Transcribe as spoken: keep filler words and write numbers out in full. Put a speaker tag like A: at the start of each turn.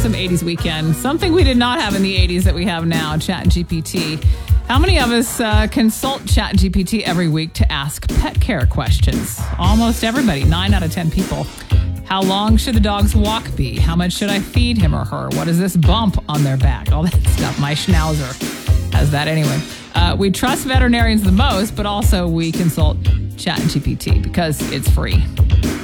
A: awesome eighties weekend. Something we did not have in the eighties that we have now, ChatGPT. How many of us uh, consult ChatGPT every week to ask pet care questions? Almost everybody, nine out of ten people. How long should the dog's walk be? How much should I feed him or her? What is this bump on their back? All that stuff. My schnauzer has that anyway. Uh, we trust veterinarians the most, but also we consult ChatGPT because it's free.